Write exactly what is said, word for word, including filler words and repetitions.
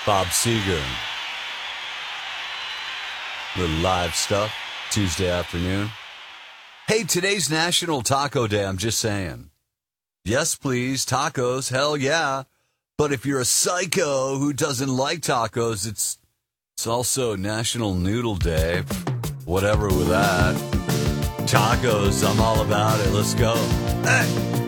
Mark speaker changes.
Speaker 1: Bob Seger. Little live stuff, Tuesday afternoon. Hey, today's National Taco Day, I'm just saying. Yes, please, tacos, hell yeah. But if you're a psycho who doesn't like tacos, it's it's also National Noodle Day. Whatever with that. Tacos, I'm all about it. Let's go. Hey!